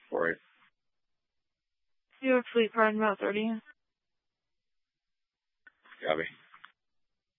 for it. You have a fleet card in about 30. Copy.